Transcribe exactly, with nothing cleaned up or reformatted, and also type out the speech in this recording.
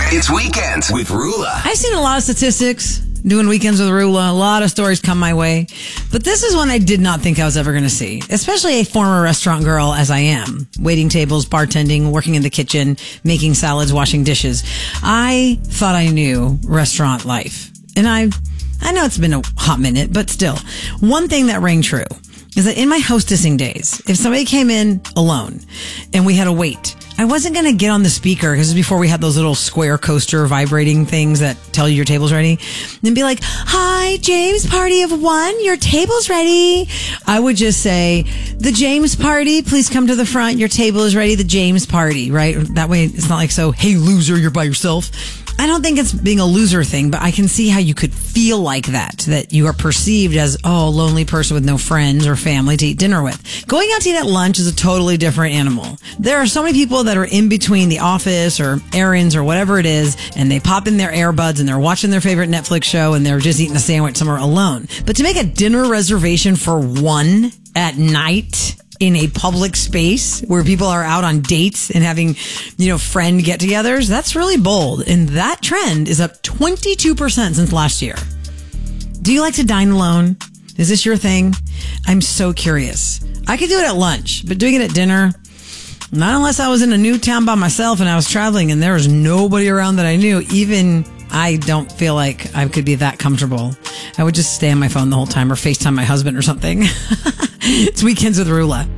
It's Weekends with Rula. I've seen a lot of statistics doing Weekends with Rula. A lot of stories come my way. But this is one I did not think I was ever going to see, especially a former restaurant girl as I am. Waiting tables, bartending, working in the kitchen, making salads, washing dishes. I thought I knew restaurant life. And I, I know it's been a hot minute, but still. One thing that rang true is that in my hostessing days, if somebody came in alone and we had to wait, I wasn't going to get on the speaker, because before we had those little square coaster vibrating things that tell you your table's ready, and be like, "Hi, James Party of one, your table's ready." I would just say, "The James Party, please come to the front. Your table is ready. The James Party," right? That way it's not like, "So, hey, loser, you're by yourself." I don't think it's being a loser thing, but I can see how you could feel like that, that you are perceived as, oh, a lonely person with no friends or family to eat dinner with. Going out to eat at lunch is a totally different animal. There are so many people that are in between the office or errands or whatever it is, and they pop in their earbuds and they're watching their favorite Netflix show and they're just eating a sandwich somewhere alone. But to make a dinner reservation for one at night in a public space where people are out on dates and having, you know, friend get-togethers, that's really bold. And that trend is up twenty-two percent since last year. Do you like to dine alone? Is this your thing? I'm so curious. I could do it at lunch, but doing it at dinner, not unless I was in a new town by myself and I was traveling and there was nobody around that I knew. Even I don't feel like I could be that comfortable. I would just stay on my phone the whole time or FaceTime my husband or something. It's Weekends with Rula.